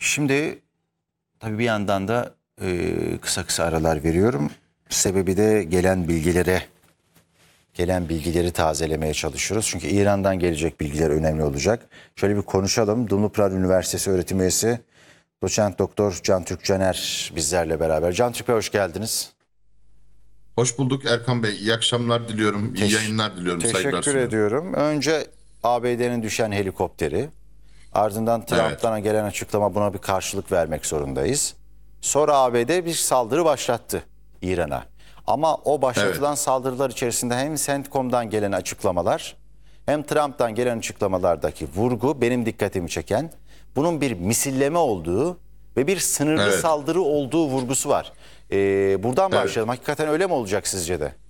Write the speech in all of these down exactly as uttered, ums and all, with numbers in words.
Şimdi tabii bir yandan da e, kısa kısa aralar veriyorum. Sebebi de gelen bilgilere, gelen bilgileri tazelemeye çalışıyoruz. Çünkü İran'dan gelecek bilgiler önemli olacak. Şöyle bir konuşalım. Dumlupınar Üniversitesi öğretim üyesi Doçent Doktor Can Türk Caner bizlerle beraber. Can Türk Bey, hoş geldiniz. Hoş bulduk Erkan Bey. İyi akşamlar diliyorum. İyi Teş- yayınlar diliyorum. Saygılar Teşekkür sunuyorum. ediyorum. Önce A B D'nin düşen helikopteri, ardından Evet. Trump'tan gelen açıklama, buna bir karşılık vermek zorundayız. Sonra A B D bir saldırı başlattı İran'a. Ama o başlatılan Evet. saldırılar içerisinde hem CENTCOM'dan gelen açıklamalar hem Trump'tan gelen açıklamalardaki vurgu benim dikkatimi çeken, bunun bir misilleme olduğu ve bir sınırlı Evet. saldırı olduğu vurgusu var. Ee, buradan Evet. başlayalım. Hakikaten öyle mi olacak sizce de?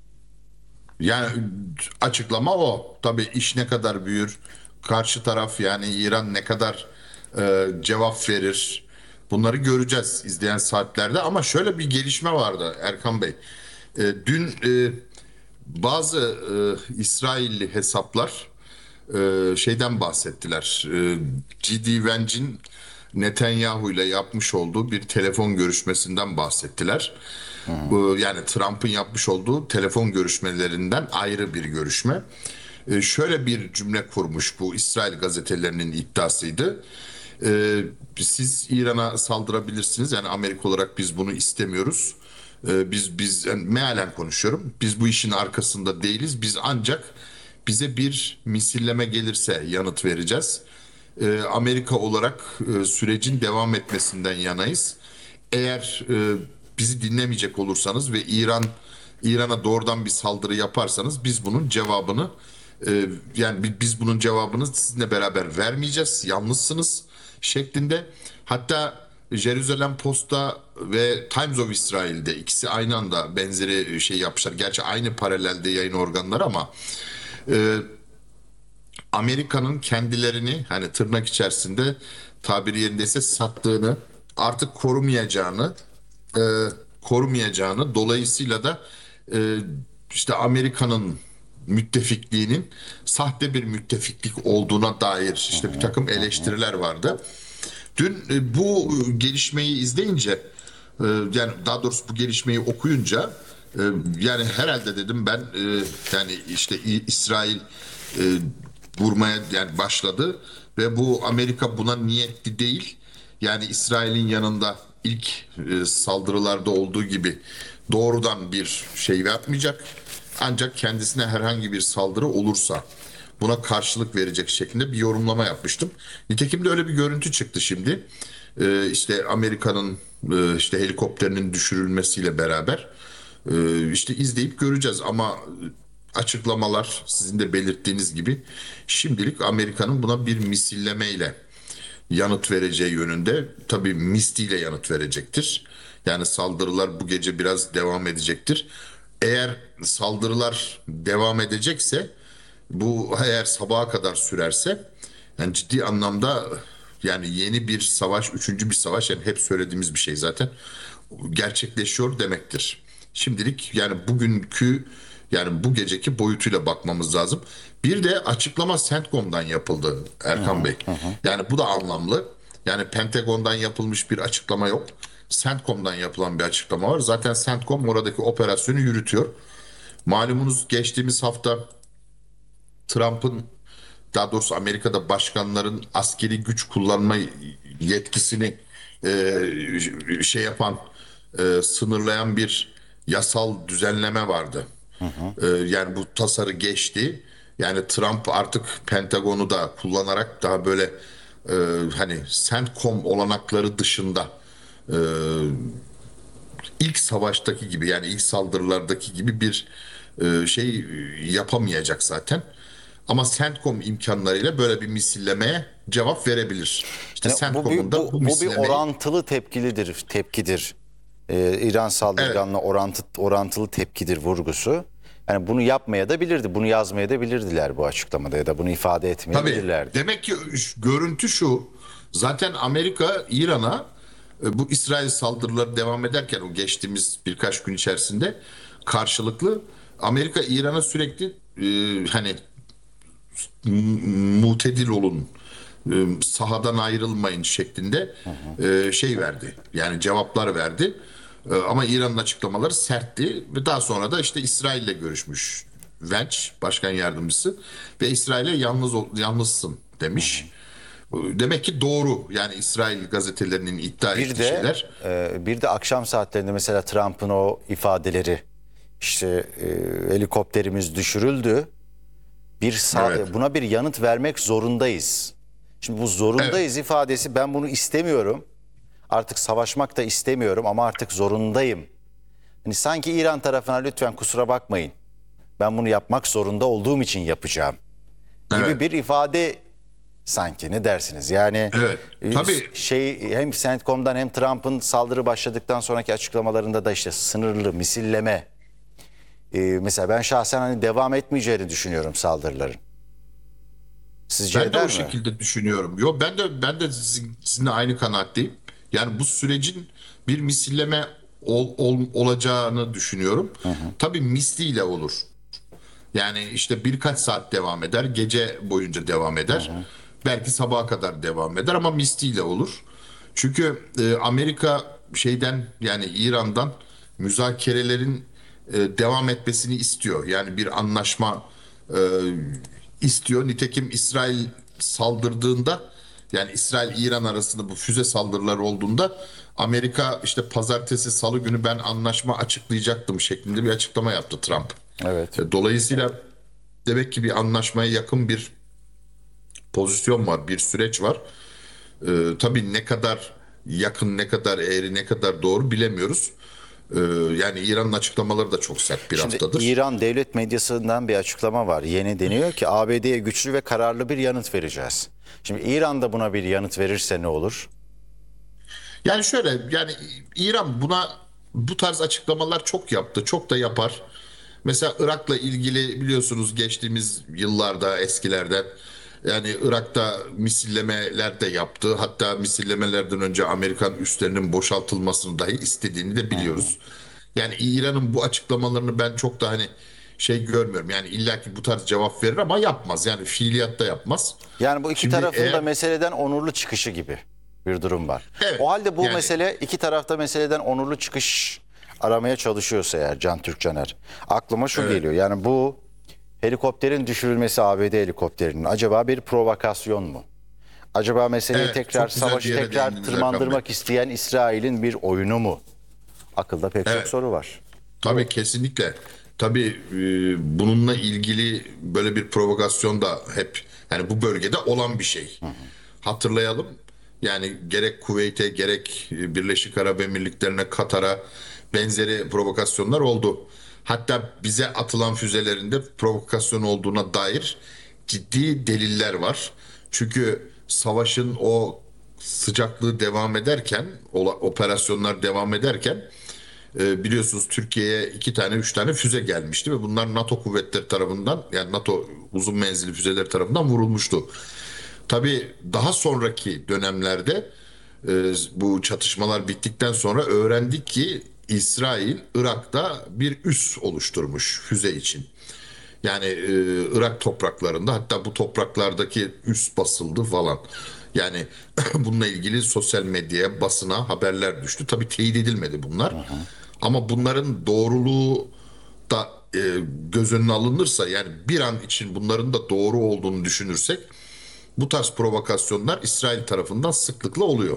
Yani açıklama o. Tabii iş ne kadar büyür, karşı taraf yani İran ne kadar e, cevap verir, bunları göreceğiz izleyen saatlerde. Ama şöyle bir gelişme vardı Erkan Bey. E, dün e, bazı e, İsrailli hesaplar e, şeyden bahsettiler. E, G D Vance'in Netanyahu ile yapmış olduğu bir telefon görüşmesinden bahsettiler. Bu, yani Trump'ın yapmış olduğu telefon görüşmelerinden ayrı bir görüşme. E, şöyle bir cümle kurmuş, bu İsrail gazetelerinin iddiasıydı. E, siz İran'a saldırabilirsiniz. Yani Amerika olarak biz bunu istemiyoruz. E, biz biz yani mealen konuşuyorum. Biz bu işin arkasında değiliz. Biz ancak bize bir misilleme gelirse yanıt vereceğiz. E, Amerika olarak e, sürecin devam etmesinden yanayız. Eğer e, bizi dinlemeyecek olursanız ve İran İran'a doğrudan bir saldırı yaparsanız biz bunun cevabını e, yani bi- biz bunun cevabını sizinle beraber vermeyeceğiz. Yalnızsınız şeklinde. Hatta Jerusalem Post'ta ve Times of Israel'de ikisi aynı anda benzeri şey yapmışlar. Gerçi aynı paralelde yayın organları ama e, Amerika'nın kendilerini hani tırnak içerisinde tabiri yerindeyse sattığını, artık korumayacağını, e, korumayacağını, dolayısıyla da e, işte Amerika'nın müttefikliğinin sahte bir müttefiklik olduğuna dair işte bir takım eleştiriler vardı. Dün e, bu gelişmeyi izleyince, e, yani daha doğrusu bu gelişmeyi okuyunca, e, yani herhalde dedim ben, e, yani işte İ- İsrail e, vurmaya yani başladı ve bu Amerika buna niyetli değil. Yani İsrail'in yanında ilk e, saldırılarda olduğu gibi doğrudan bir şey yapmayacak. Ancak kendisine herhangi bir saldırı olursa buna karşılık verecek şeklinde bir yorumlama yapmıştım. Nitekim de öyle bir görüntü çıktı şimdi. Ee, işte Amerika'nın e, işte helikopterinin düşürülmesiyle beraber e, işte izleyip göreceğiz ama açıklamalar sizin de belirttiğiniz gibi şimdilik Amerika'nın buna bir misillemeyle yanıt vereceği yönünde. Tabii misliyle yanıt verecektir. Yani saldırılar bu gece biraz devam edecektir. Eğer saldırılar devam edecekse, bu eğer sabaha kadar sürerse, yani ciddi anlamda yani yeni bir savaş, üçüncü bir savaş, yani hep söylediğimiz bir şey zaten gerçekleşiyor demektir. Şimdilik yani bugünkü, yani bu geceki boyutuyla bakmamız lazım. Bir de açıklama CENTCOM'dan yapıldı Hı Erkan hı, Bey. hı hı. Yani bu da anlamlı. Yani Pentagon'dan yapılmış bir açıklama yok. CENTCOM'dan yapılan bir açıklama var. Zaten CENTCOM oradaki operasyonu yürütüyor. Malumunuz geçtiğimiz hafta Trump'ın, daha doğrusu Amerika'da başkanların askeri güç kullanma yetkisini e, şey yapan, e, sınırlayan bir yasal düzenleme vardı. Hı hı. E, yani bu tasarı geçti. Yani Trump artık Pentagon'u da kullanarak daha böyle e, hani CENTCOM olanakları dışında, e, ilk savaştaki gibi, yani ilk saldırılardaki gibi bir e, şey yapamayacak zaten. Ama CENTCOM imkanlarıyla böyle bir misillemeye cevap verebilir. İşte Yani bu bir, CENTCOM'un da bu, bu bu bir misillemeyi, orantılı tepkilidir, tepkidir. Ee, İran evet, saldırganına orantı, orantılı tepkidir vurgusu. Yani bunu yapmaya da bilirdi, bunu yazmaya da bilirdiler bu açıklamada ya da bunu ifade tabii etmeyebilirlerdi. demek ki şu- görüntü şu: zaten Amerika İran'a e, bu İsrail saldırıları devam ederken, o geçtiğimiz birkaç gün içerisinde karşılıklı Amerika İran'a sürekli e, hani m- mutedil olun, e, sahadan ayrılmayın şeklinde e, şey verdi. Yani cevaplar verdi. E, ama İran'ın açıklamaları sertti ve daha sonra da işte İsrail'le görüşmüş Vance başkan yardımcısı ve İsrail'e yalnız ol- yalnızsın demiş. Demek ki doğru. Yani İsrail gazetelerinin iddia Bir ettiği de şeyler. e, bir de akşam saatlerinde mesela Trump'ın o ifadeleri, işte e, helikopterimiz düşürüldü. Bir sa- Evet. buna bir yanıt vermek zorundayız. Şimdi bu zorundayız ifadesi, ben bunu istemiyorum. Artık savaşmak da istemiyorum ama artık zorundayım. Hani sanki İran tarafına lütfen kusura bakmayın, ben bunu yapmak zorunda olduğum için yapacağım gibi Evet. bir ifade sanki, ne dersiniz? Yani Evet. e, Tabii. şey, hem CENTCOM'dan hem Trump'ın saldırı başladıktan sonraki açıklamalarında da işte sınırlı misilleme. E, mesela ben şahsen hani devam etmeyeceğini düşünüyorum saldırıların. Sizce Ben de eder o mi? şekilde düşünüyorum. Yo ben de ben de sizin, sizinle aynı kanaatteyim. Yani bu sürecin bir misilleme ol- ol- olacağını düşünüyorum. Tabii misliyle olur. Yani işte birkaç saat devam eder, gece boyunca devam eder. Belki sabaha kadar devam eder ama misliyle olur. Çünkü e, Amerika şeyden yani İran'dan müzakerelerin e, devam etmesini istiyor. Yani bir anlaşma e, istiyor. Nitekim İsrail saldırdığında yani İsrail-İran arasında bu füze saldırıları olduğunda Amerika işte pazartesi salı günü ben anlaşma açıklayacaktım şeklinde bir açıklama yaptı Trump. Evet. E, Dolayısıyla demek ki bir anlaşmaya yakın bir pozisyon var, bir süreç var. E, tabii ne kadar yakın, ne kadar eğri, ne kadar doğru bilemiyoruz. E, yani İran'ın açıklamaları da çok sert bir Şimdi haftadır. İran devlet medyasından bir açıklama var. Yeni deniyor ki A B D'ye güçlü ve kararlı bir yanıt vereceğiz. Şimdi İran da buna bir yanıt verirse ne olur? Yani şöyle yani İran buna bu tarz açıklamalar çok yaptı, çok da yapar. Mesela Irak'la ilgili biliyorsunuz geçtiğimiz yıllarda eskilerden yani Irak'ta misillemeler de yaptı. Hatta misillemelerden önce Amerikan üslerinin boşaltılmasını dahi istediğini de biliyoruz. Yani İran'ın bu açıklamalarını ben çok da hani şey görmüyorum. Yani illaki bu tarz cevap verir ama yapmaz. Yani fiiliyatta yapmaz. Yani bu iki Şimdi tarafın da eğer meseleden onurlu çıkışı gibi bir durum var. evet O halde bu yani mesele, iki tarafta meseleden onurlu çıkış aramaya çalışıyorsa eğer, Can Türkcaner, aklıma şu evet geliyor. Yani bu helikopterin düşürülmesi, A B D helikopterinin, acaba bir provokasyon mu? Acaba meseleyi evet tekrar, çok güzel bir savaşı yere tekrar değindiniz Erkan Bey. tırmandırmak isteyen İsrail'in bir oyunu mu? Akılda pek çok Evet. soru var. Tabii kesinlikle. Tabii e, bununla ilgili böyle bir provokasyon da hep yani bu bölgede olan bir şey. Hatırlayalım. Yani gerek Kuveyt'e gerek e, Birleşik Arap Emirlikleri'ne, Katar'a benzeri provokasyonlar oldu. Hatta bize atılan füzelerinde provokasyon olduğuna dair ciddi deliller var. Çünkü savaşın o sıcaklığı devam ederken, ola- operasyonlar devam ederken e, biliyorsunuz Türkiye'ye iki tane üç tane füze gelmişti ve bunlar NATO kuvvetleri tarafından yani NATO uzun menzilli füzeleri tarafından vurulmuştu. Tabii daha sonraki dönemlerde e, bu çatışmalar bittikten sonra öğrendik ki İsrail Irak'ta bir üs oluşturmuş füze için. Yani e, Irak topraklarında hatta bu topraklardaki üs basıldı falan. Yani bununla ilgili sosyal medyaya, basına haberler düştü. Tabii teyit edilmedi bunlar. Ama bunların doğruluğu da e, göz önüne alınırsa yani bir an için bunların da doğru olduğunu düşünürsek bu tarz provokasyonlar İsrail tarafından sıklıkla oluyor.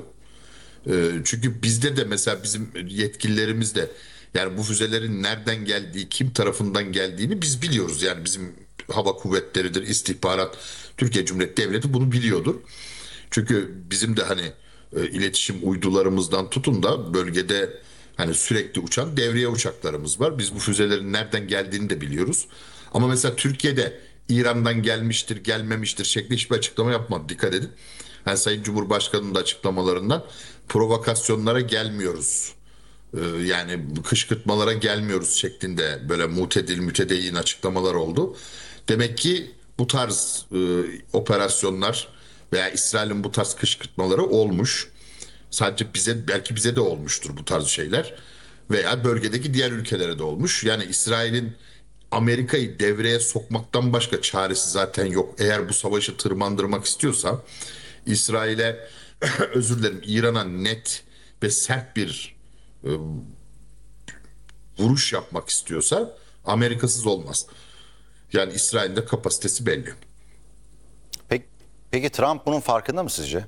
E, çünkü bizde de mesela bizim yetkililerimiz de yani bu füzelerin nereden geldiği, kim tarafından geldiğini biz biliyoruz. Yani bizim hava kuvvetleridir, istihbarat, Türkiye Cumhuriyeti Devleti bunu biliyordur. Çünkü bizim de hani e, iletişim uydularımızdan tutun da bölgede hani sürekli uçan devriye uçaklarımız var. Biz bu füzelerin nereden geldiğini de biliyoruz. Ama mesela Türkiye'de İran'dan gelmiştir, gelmemiştir şeklinde hiçbir açıklama yapmadı. Dikkat edin. Yani Sayın Cumhurbaşkanı'nın da açıklamalarından provokasyonlara gelmiyoruz. Ee, yani kışkırtmalara gelmiyoruz şeklinde böyle mutedil mütedeyyin açıklamalar oldu. Demek ki bu tarz e, operasyonlar veya İsrail'in bu tarz kışkırtmaları olmuş. Sadece bize belki bize de olmuştur bu tarz şeyler veya bölgedeki diğer ülkelere de olmuş. Yani İsrail'in Amerika'yı devreye sokmaktan başka çaresi zaten yok. Eğer bu savaşı tırmandırmak istiyorsa İsrail'e özür dilerim İran'a net ve sert bir e, vuruş yapmak istiyorsa Amerikasız olmaz. Yani İsrail'in de kapasitesi belli. Peki, peki Trump bunun farkında mı sizce?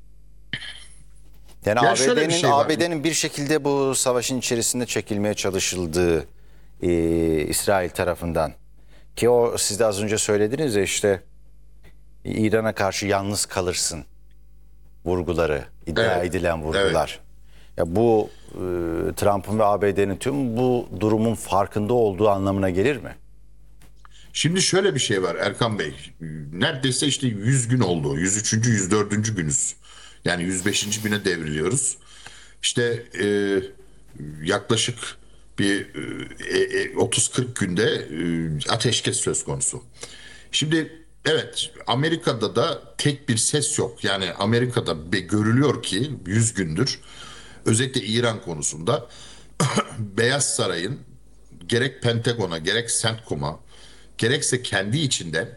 Yani Ya şöyle bir ABD'nin şey var. A B D'nin bir şekilde bu savaşın içerisinde çekilmeye çalışıldığı e, İsrail tarafından, ki o siz de az önce söylediniz ya, işte İran'a karşı yalnız kalırsın vurguları, iddia Evet, edilen vurgular. Ya bu e, Trump'ın ve A B D'nin tüm bu durumun farkında olduğu anlamına gelir mi? Şimdi şöyle bir şey var Erkan Bey. Neredeyse işte yüz gün oldu. yüz üçüncü. yüz dördüncü günüz. Yani yüz beşinci güne devriliyoruz. İşte e, yaklaşık bir e, e, otuz kırk günde e, ateşkes söz konusu. Şimdi evet Amerika'da da tek bir ses yok. Yani Amerika'da be- görülüyor ki yüz gündür özellikle İran konusunda Beyaz Saray'ın gerek Pentagon'a gerek CENTCOM'a gerekse kendi içinde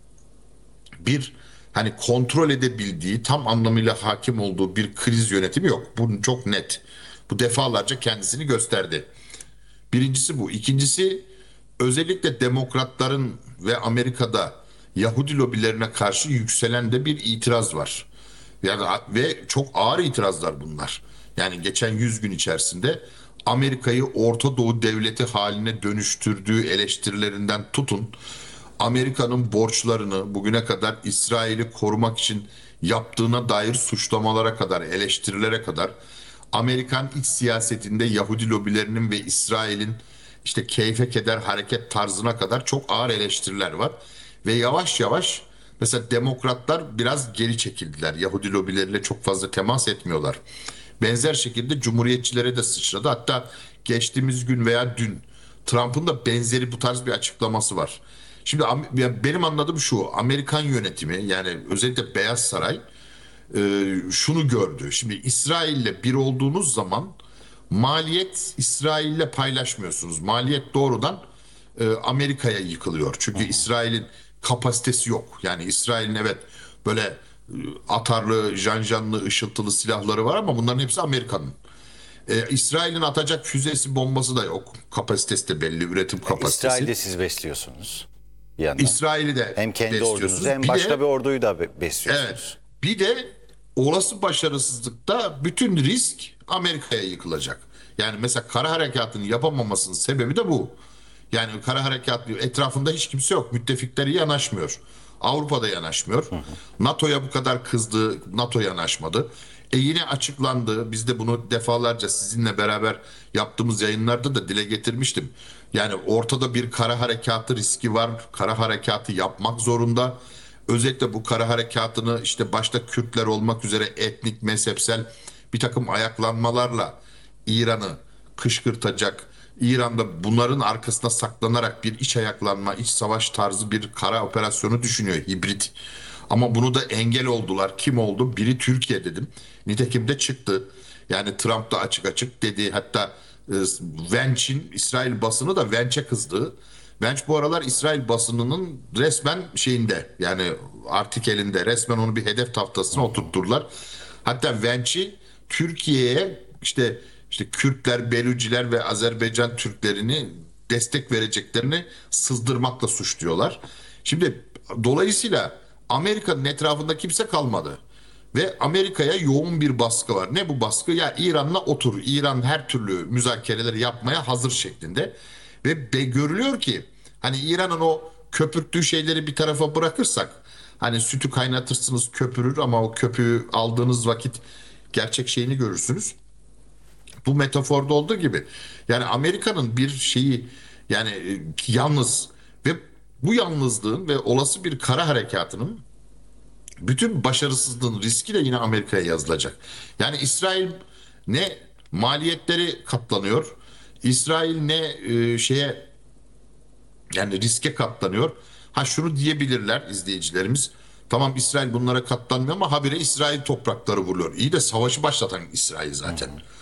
bir hani kontrol edebildiği tam anlamıyla hakim olduğu bir kriz yönetimi yok. Bu çok net. Bu defalarca kendisini gösterdi. Birincisi bu. İkincisi özellikle demokratların ve Amerika'da Yahudi lobilerine karşı yükselen de bir itiraz var. Yani ve çok ağır itirazlar bunlar. Yani geçen yüz gün içerisinde Amerika'yı Orta Doğu devleti haline dönüştürdüğü eleştirilerinden tutun, Amerika'nın borçlarını bugüne kadar İsrail'i korumak için yaptığına dair suçlamalara kadar, eleştirilere kadar, Amerikan iç siyasetinde Yahudi lobilerinin ve İsrail'in işte keyfe keder hareket tarzına kadar çok ağır eleştiriler var. Ve yavaş yavaş mesela demokratlar biraz geri çekildiler. Yahudi lobileriyle çok fazla temas etmiyorlar. Benzer şekilde cumhuriyetçilere de sıçradı. Hatta geçtiğimiz gün veya dün Trump'ın da benzeri bu tarz bir açıklaması var. Şimdi benim anladığım şu, Amerikan yönetimi yani özellikle Beyaz Saray e, şunu gördü. Şimdi İsrail'le bir olduğunuz zaman maliyet İsrail'le paylaşmıyorsunuz. Maliyet doğrudan e, Amerika'ya yıkılıyor. Çünkü İsrail'in kapasitesi yok. Yani İsrail'in evet böyle e, atarlı, janjanlı, ışıltılı silahları var ama bunların hepsi Amerika'nın. E, İsrail'in atacak füzesi, bombası da yok. Kapasitesi de belli, üretim kapasitesi. İsrail'de siz besliyorsunuz bir yandan. İsrail'i de Hem kendi ordunuzu besliyorsunuz. hem Bir başka de bir orduyu da be- besliyorsunuz. evet, bir de olası başarısızlıkta bütün risk Amerika'ya yıkılacak. Yani mesela kara harekatını yapamamasının sebebi de bu. Yani kara harekatı etrafında hiç kimse yok. Müttefikleri yanaşmıyor. Avrupa'da yanaşmıyor. NATO'ya bu kadar kızdı, NATO yanaşmadı. E yine açıklandı. Biz de bunu defalarca sizinle beraber yaptığımız yayınlarda da dile getirmiştim. Yani ortada bir kara harekatı riski var. Kara harekatı yapmak zorunda. Özellikle bu kara harekatını işte başta Kürtler olmak üzere etnik, mezhepsel bir takım ayaklanmalarla İran'ı kışkırtacak. İran'da bunların arkasına saklanarak bir iç ayaklanma, iç savaş tarzı bir kara operasyonu düşünüyor, hibrit. Ama bunu da engel oldular. Kim oldu? Biri Türkiye dedim. Nitekim de çıktı. Yani Trump da açık açık dedi. Hatta e, Vance'in İsrail basını da Vance'e kızdı. Vance bu aralar İsrail basınının resmen şeyinde yani artikelinde resmen onu bir hedef tahtasına oturtturdular. Hatta Vance'i Türkiye'ye işte işte Kürtler, Belüciler ve Azerbaycan Türklerini destek vereceklerini sızdırmakla suçluyorlar. Şimdi dolayısıyla Amerika'nın etrafında kimse kalmadı. Ve Amerika'ya yoğun bir baskı var. Ne bu baskı? Ya İran'la otur. İran her türlü müzakereleri yapmaya hazır şeklinde. Ve be, görülüyor ki hani İran'ın o köpürttüğü şeyleri bir tarafa bırakırsak hani sütü kaynatırsınız köpürür ama o köpüğü aldığınız vakit gerçek şeyini görürsünüz. Bu metaforda olduğu gibi yani Amerika'nın bir şeyi yani e, yalnız ve bu yalnızlığın ve olası bir kara harekatının bütün başarısızlığın riski de yine Amerika'ya yazılacak. Yani İsrail ne maliyetleri katlanıyor, İsrail ne e, şeye yani riske katlanıyor. Ha şunu diyebilirler izleyicilerimiz. Tamam İsrail bunlara katlanmıyor ama habire İsrail toprakları vuruyor. İyi de savaşı başlatan İsrail zaten.